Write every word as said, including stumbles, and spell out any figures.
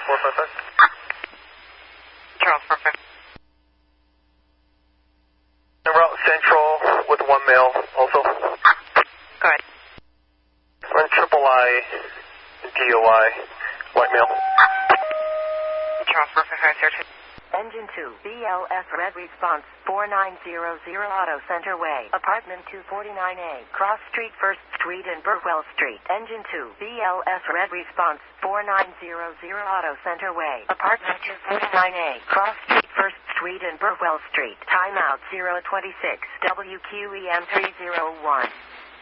four five five. Charles, perfect. Route Central with one male also. Go ahead. Run triple I, D O I, white male. Charles, perfect. Hi, sir. Engine two, B L S red response, four nine zero zero Auto Center Way, apartment two forty-nine A, Cross Street, first Street and Burwell Street. Engine two, B L S red response, four nine zero zero Auto Center Way, apartment two forty-nine A, Cross Street, first Street and Burwell Street. Timeout zero twenty-six, W Q E M three zero one.